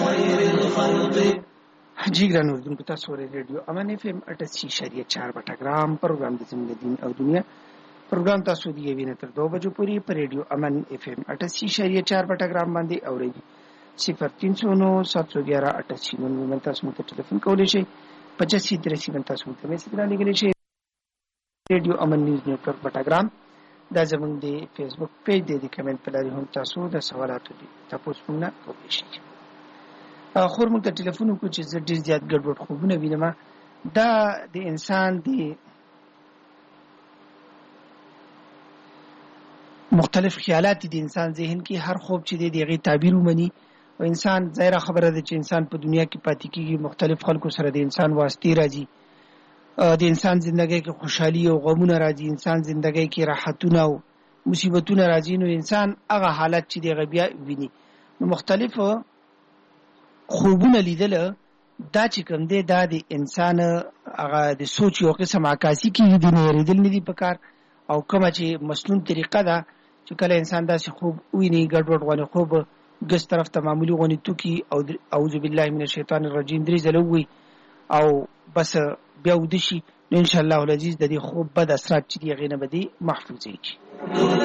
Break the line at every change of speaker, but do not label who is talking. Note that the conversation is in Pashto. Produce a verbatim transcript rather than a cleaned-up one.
خير الخلق.
جی ګران اوردونکو، تاسو ورې ریډیو امن اف ام اٹھاسی اشاریه چار بټګرام پروګرام د زموږ دین او دنیا پروګرام تاسو دی وینې تر دو بجو پورې پر ریډیو امن اف ام اٹھاسی اشاریه چار بټګرام باندې اورئ. صفر تین سو نو سات سو گیارہ اٹھاسی نو من تاسو مو ته ټلیفون کولی شئ. پچاسی تراسی من تاسو مو ته میسج را لګلی شئ. ریډیو امن نیوز نیټورک بټګرام دا زموږ د فیسبوک پیج دی. د کمنټ په لارې هم تاسو د سوالاتو دي تاسو مونږ کولی شئ. خور مونږ ته ټلیفون وکړو چې زه ډېر زیات ګډوډ خوبونه وینم. دا د انسان د مختلف خیالات د انسان ذهن کې هر خوب چې دی دغه تعبیر ومني او انسان ظاهره خبره ده چې انسان په دنیا کې پاتې کېږي، مختلف خلکو سره د انسان واسطې راځي، د انسان ژوندۍ کې خوشحالي او غمونه راځي، انسان ژوندۍ کې راحتونه او مصیبتونه راځي. نو انسان هغه حالت چې دی بیا ویني. نو مختلف خوبونه لیدل دا چې کوم دی دا د انسان هغه د سوچ یو قسم عکاسي کېږي، د نه هېرېدل نه دي په کار. او کومه چې مسنون طریقه ده چې کله انسان داسې خوب وویني ګډوډ غوندې خوب ګس طرف ته معمولي غوندې توکي او اعوذ بالله من الشیطان الرجیم درې ځله ووایي او بس بیا وده شي. نو انشاءالله العزیز د دې خوب بد اثرات چې دي هغې نه به دې محفوظېږي.